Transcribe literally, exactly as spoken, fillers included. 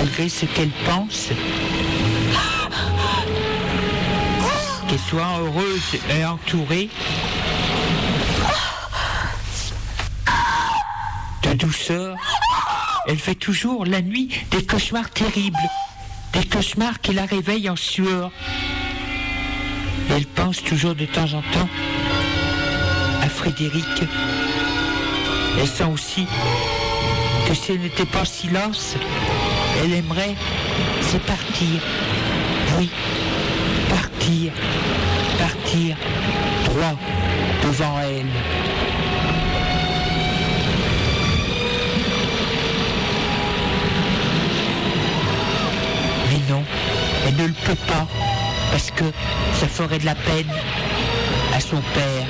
malgré ce qu'elle pense. Qu'elle soit heureuse et entourée de douceur, elle fait toujours la nuit des cauchemars terribles, des cauchemars qui la réveillent en sueur. Et elle pense toujours de temps en temps à Frédéric. Elle sent aussi que si elle n'était pas en silence, elle aimerait, c'est partir. Oui, partir, partir, droit devant elle. Mais non, elle ne le peut pas, parce que ça ferait de la peine à son père.